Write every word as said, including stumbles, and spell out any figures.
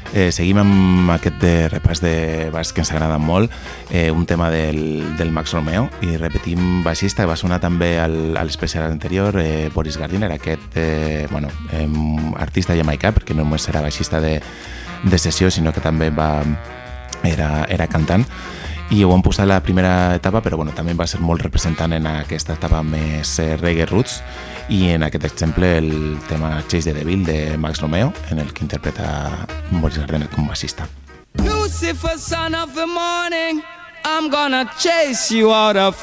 Eh, seguim amb aquest de repàs de baix que ens agrada molt, eh, un tema del, del Max Romeo, i repetim baixista, que va sonar també al, a l'especial anterior, eh, Boris Gardiner, aquest eh, bueno, eh, artista jamaicà, perquè no només era baixista de, de sessió, sinó que també va, era, era cantant, i ho han posat a la primera etapa, però bueno, també va ser molt representant en aquesta etapa més eh, reggae roots, i en aquest exemple el tema Chase the Devil de Max Romeo, en el que interpreta Boris Gardiner com baixista. Lucifer, son of the morning, I'm gonna chase you out of